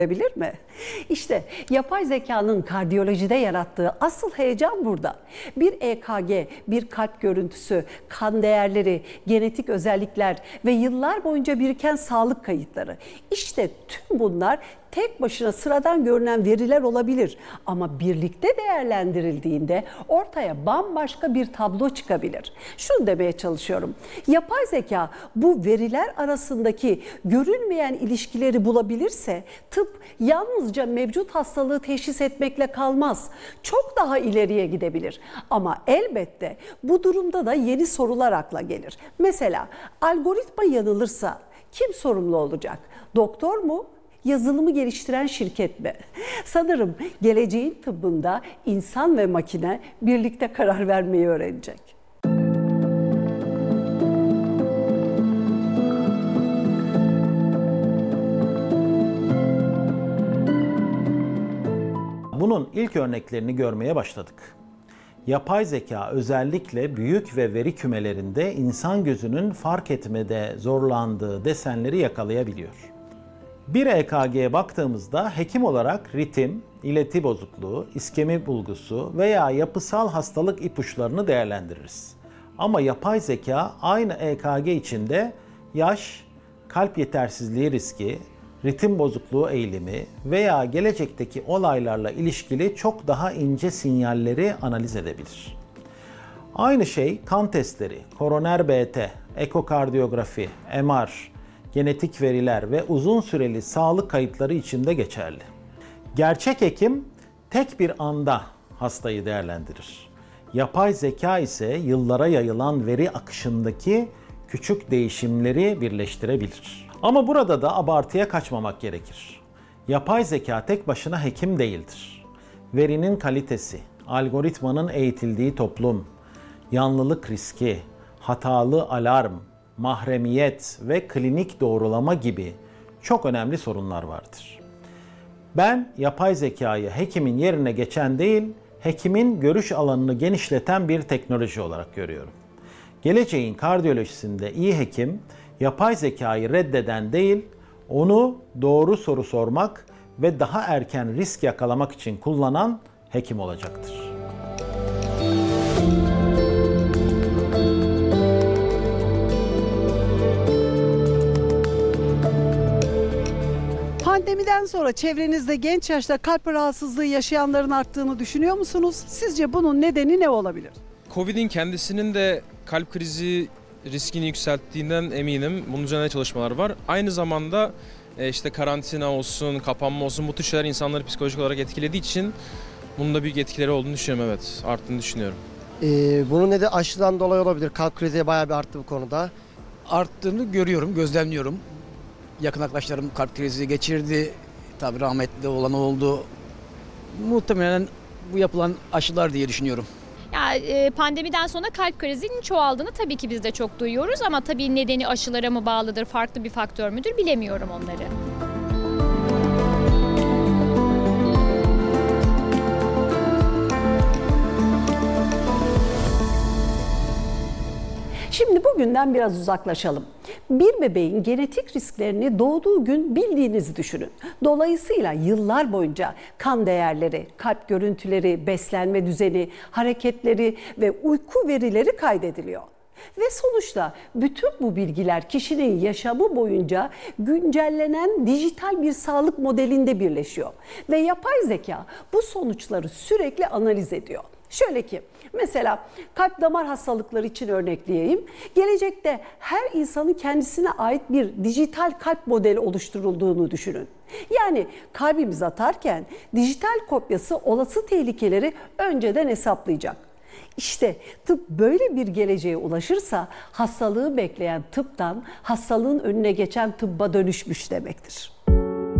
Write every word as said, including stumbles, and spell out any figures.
Bilir mi? İşte yapay zekanın kardiyolojide yarattığı asıl heyecan burada. Bir E K G, bir kalp görüntüsü, kan değerleri, genetik özellikler ve yıllar boyunca biriken sağlık kayıtları. İşte tüm bunlar tek başına sıradan görünen veriler olabilir ama birlikte değerlendirildiğinde ortaya bambaşka bir tablo çıkabilir. Şunu demeye çalışıyorum. Yapay zeka bu veriler arasındaki görünmeyen ilişkileri bulabilirse tıp yalnızca mevcut hastalığı teşhis etmekle kalmaz. Çok daha ileriye gidebilir. Ama elbette bu durumda da yeni sorular akla gelir. Mesela algoritma yanılırsa kim sorumlu olacak? Doktor mu? Yazılımı geliştiren şirket mi? Sanırım geleceğin tıbbında insan ve makine birlikte karar vermeyi öğrenecek. Bunun ilk örneklerini görmeye başladık. Yapay zeka özellikle büyük ve veri kümelerinde insan gözünün fark etmede zorlandığı desenleri yakalayabiliyor. Bir E K G'ye baktığımızda hekim olarak ritim, ileti bozukluğu, iskemi bulgusu veya yapısal hastalık ipuçlarını değerlendiririz. Ama yapay zeka aynı E K G içinde yaş, kalp yetersizliği riski, ritim bozukluğu eğilimi veya gelecekteki olaylarla ilişkili çok daha ince sinyalleri analiz edebilir. Aynı şey kan testleri, koroner B T, ekokardiyografi, M R, genetik veriler ve uzun süreli sağlık kayıtları için de geçerli. Gerçek hekim tek bir anda hastayı değerlendirir. Yapay zeka ise yıllara yayılan veri akışındaki küçük değişimleri birleştirebilir. Ama burada da abartıya kaçmamak gerekir. Yapay zeka tek başına hekim değildir. Verinin kalitesi, algoritmanın eğitildiği toplum, yanlılık riski, hatalı alarm, mahremiyet ve klinik doğrulama gibi çok önemli sorunlar vardır. Ben yapay zekayı hekimin yerine geçen değil, hekimin görüş alanını genişleten bir teknoloji olarak görüyorum. Geleceğin kardiyolojisinde iyi hekim, yapay zekayı reddeden değil, onu doğru soru sormak ve daha erken risk yakalamak için kullanan hekim olacaktır. Pandemiden sonra çevrenizde genç yaşta kalp rahatsızlığı yaşayanların arttığını düşünüyor musunuz? Sizce bunun nedeni ne olabilir? Covid'in kendisinin de kalp krizi riskini yükselttiğinden eminim. Bunun üzerine çalışmalar var. Aynı zamanda işte karantina olsun, kapanma olsun bu tür şeyler insanları psikolojik olarak etkilediği için bunun da büyük etkileri olduğunu düşünüyorum, evet. Arttığını düşünüyorum. Ee, bunun nedeni aşıdan dolayı olabilir. Kalp krizi bayağı bir arttı bu konuda. Arttığını görüyorum, gözlemliyorum. Yakın arkadaşlarım kalp krizi geçirdi. Tabii rahmetli olan oldu. Muhtemelen bu yapılan aşılar diye düşünüyorum. Ya pandemiden sonra kalp krizinin çoğaldığını tabii ki biz de çok duyuyoruz ama tabii nedeni aşılara mı bağlıdır, farklı bir faktör müdür bilemiyorum onları. Şimdi bugünden biraz uzaklaşalım. Bir bebeğin genetik risklerini doğduğu gün bildiğinizi düşünün. Dolayısıyla yıllar boyunca kan değerleri, kalp görüntüleri, beslenme düzeni, hareketleri ve uyku verileri kaydediliyor. Ve sonuçta bütün bu bilgiler kişinin yaşamı boyunca güncellenen dijital bir sağlık modelinde birleşiyor. Ve yapay zeka bu sonuçları sürekli analiz ediyor. Şöyle ki mesela kalp damar hastalıkları için örnekleyeyim. Gelecekte her insanın kendisine ait bir dijital kalp modeli oluşturulduğunu düşünün. Yani kalbimiz atarken dijital kopyası olası tehlikeleri önceden hesaplayacak. İşte tıp böyle bir geleceğe ulaşırsa hastalığı bekleyen tıptan hastalığın önüne geçen tıbba dönüşmüş demektir.